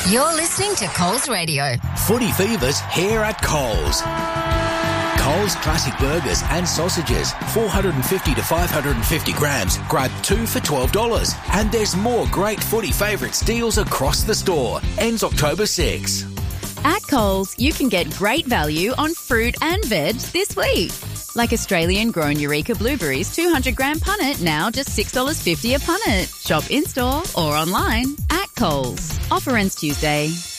You're listening to Coles Radio. Footy Fever's here at Coles. Coles Classic Burgers and Sausages, 450 to 550 grams. Grab 2 for $12. And there's more great Footy Favourites deals across the store. Ends October 6. At Coles, you can get great value on fruit and veg this week. Like Australian-grown Eureka blueberries, 200-gram punnet, now just $6.50 a punnet. Shop in-store or online at Coles. Offer ends Tuesday.